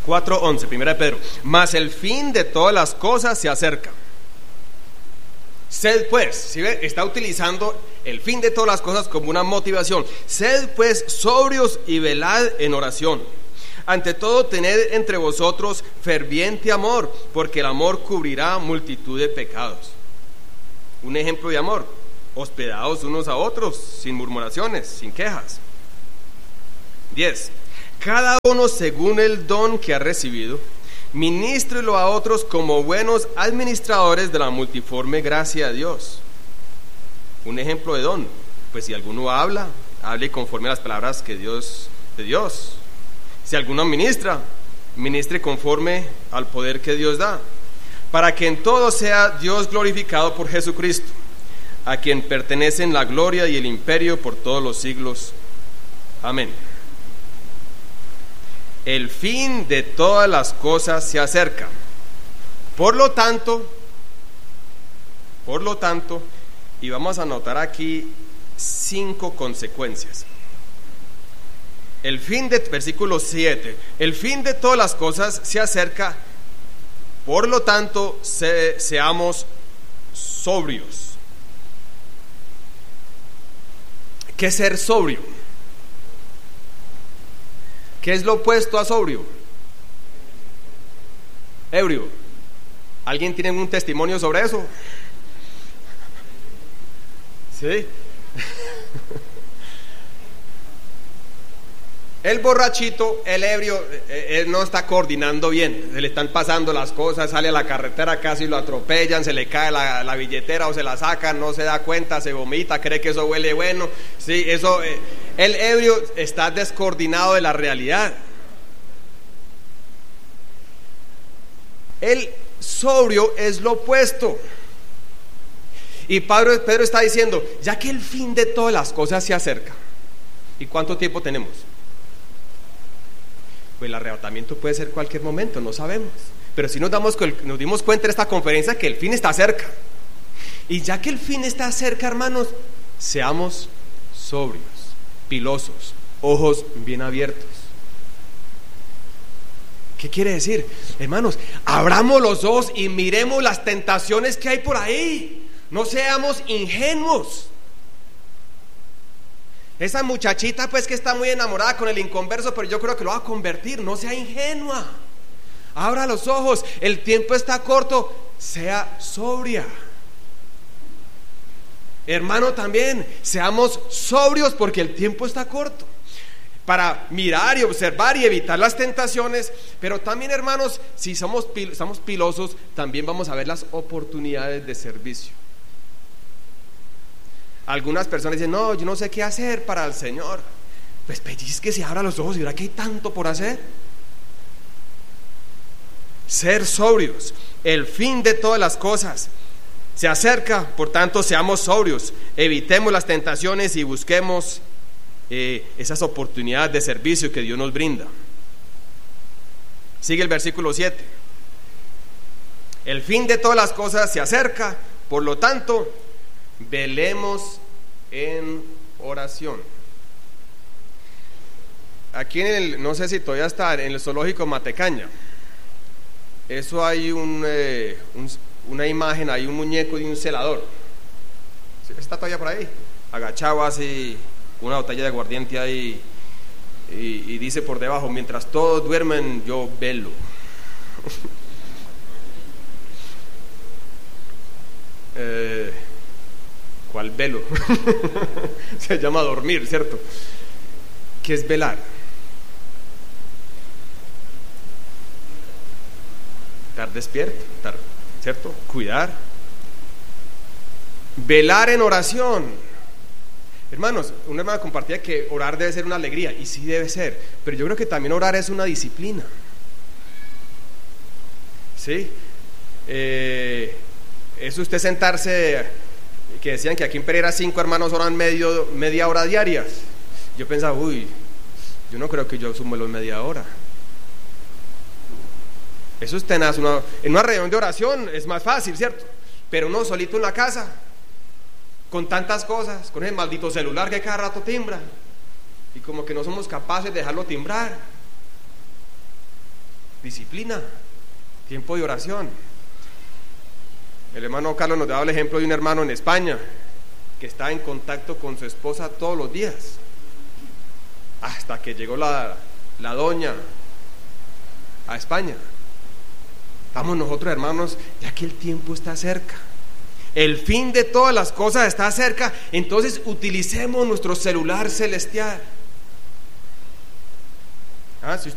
4:11, primera de Pedro. Mas el fin de todas las cosas se acerca. Sed pues, ¿sí ve? Está utilizando el fin de todas las cosas como una motivación. Sed pues sobrios y velad en oración. Ante todo, tened entre vosotros ferviente amor, porque el amor cubrirá multitud de pecados. Un ejemplo de amor: hospedados unos a otros, sin murmuraciones, sin quejas. 10. Cada uno según el don que ha recibido, ministrelo a otros como buenos administradores de la multiforme gracia de Dios. Un ejemplo de don: pues si alguno habla, hable conforme a las palabras de Dios. Si alguno ministra, ministre conforme al poder que Dios da, para que en todo sea Dios glorificado por Jesucristo, a quien pertenecen la gloria y el imperio por todos los siglos. Amén. El fin de todas las cosas se acerca. Por lo tanto, y vamos a anotar aquí 5 consecuencias. Versículo 7, el fin de todas las cosas se acerca, por lo tanto, seamos sobrios. ¿Qué es ser sobrio? ¿Qué es lo opuesto a sobrio? Ebrio. ¿Alguien tiene un testimonio sobre eso? ¿Sí? El borrachito, el ebrio, él no está coordinando bien, se le están pasando las cosas, sale a la carretera, casi lo atropellan, se le cae la billetera o se la sacan, no se da cuenta, se vomita, cree que eso huele bueno. Sí, eso, el ebrio está descoordinado de la realidad. El sobrio es lo opuesto. Y Pedro está diciendo, ya que el fin de todas las cosas se acerca, ¿y cuánto tiempo tenemos? Pues el arrebatamiento puede ser cualquier momento, no sabemos. Pero si nos dimos cuenta en esta conferencia que el fin está cerca. Y ya que el fin está cerca, hermanos, seamos sobrios, pilosos, ojos bien abiertos. ¿Qué quiere decir? Hermanos, abramos los ojos y miremos las tentaciones que hay por ahí. No seamos ingenuos. Esa muchachita pues que está muy enamorada con el inconverso, pero yo creo que lo va a convertir. No sea ingenua, abra los ojos, el tiempo está corto, sea sobria. Hermano, también seamos sobrios porque el tiempo está corto, para mirar y observar y evitar las tentaciones. Pero también, hermanos, si estamos pilosos, también vamos a ver las oportunidades de servicio. Algunas personas dicen, no, yo no sé qué hacer para el Señor. Pues pedís que se abra los ojos y verá que hay tanto por hacer. Ser sobrios, el fin de todas las cosas se acerca, por tanto seamos sobrios, evitemos las tentaciones y busquemos esas oportunidades de servicio que Dios nos brinda. Sigue el versículo 7. El fin de todas las cosas se acerca, por lo tanto velemos en oración. Aquí no sé si todavía está, en el zoológico Matecaña, eso hay una imagen, hay un muñeco de un celador. Está todavía por ahí, agachado así, una botella de aguardiente ahí, y dice por debajo, mientras todos duermen, yo velo. ¿Cuál velo? Se llama dormir, ¿cierto? ¿Qué es velar? Estar despierto, ¿cierto? Cuidar. Velar en oración. Hermanos, una hermana compartía que orar debe ser una alegría, y sí debe ser, pero yo creo que también orar es una disciplina. ¿Sí? Es usted sentarse, que decían que aquí en Pereira 5 hermanos oran media hora diarias. Yo pensaba, yo no creo que yo sumo los media hora. Eso es tenaz. En una reunión de oración es más fácil, ¿cierto? Pero uno solito en la casa, con tantas cosas, con el maldito celular que cada rato timbra, y como que no somos capaces de dejarlo timbrar. disciplina, tiempo de oración. El hermano Carlos nos daba el ejemplo de un hermano en España que está en contacto con su esposa todos los días, hasta que llegó la doña a España. Vamos nosotros, hermanos, ya que el tiempo está cerca, el fin de todas las cosas está cerca, entonces utilicemos nuestro celular celestial. Si